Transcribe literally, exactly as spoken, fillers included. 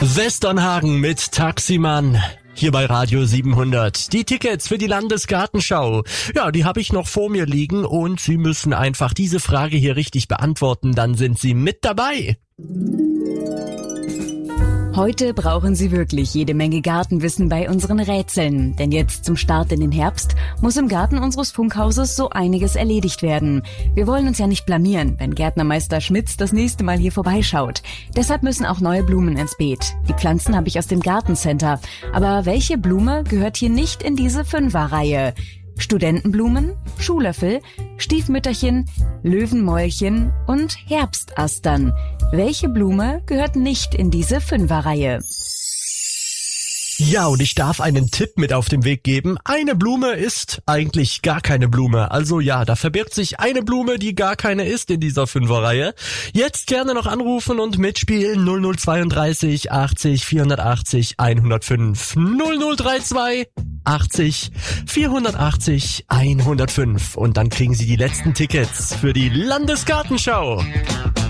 Westernhagen mit Taximann. Hier bei Radio siebenhundert. Die Tickets für die Landesgartenschau. Ja, die habe ich noch vor mir liegen und Sie müssen einfach diese Frage hier richtig beantworten. Dann sind Sie mit dabei. Heute brauchen Sie wirklich jede Menge Gartenwissen bei unseren Rätseln. Denn jetzt zum Start in den Herbst muss im Garten unseres Funkhauses so einiges erledigt werden. Wir wollen uns ja nicht blamieren, wenn Gärtnermeister Schmitz das nächste Mal hier vorbeischaut. Deshalb müssen auch neue Blumen ins Beet. Die Pflanzen habe ich aus dem Gartencenter. Aber welche Blume gehört hier nicht in diese Fünferreihe? Studentenblumen, Schuhlöffel, Stiefmütterchen, Löwenmäulchen und Herbstastern. Welche Blume gehört nicht in diese Fünferreihe? Ja, und ich darf einen Tipp mit auf den Weg geben. Eine Blume ist eigentlich gar keine Blume. Also ja, da verbirgt sich eine Blume, die gar keine ist in dieser Fünferreihe. Jetzt gerne noch anrufen und mitspielen. null null zweiunddreißig achtzig vierhundertachtzig hundertfünf. null null zweiunddreißig achtzig vierhundertachtzig hundertfünf. Und dann kriegen Sie die letzten Tickets für die Landesgartenschau.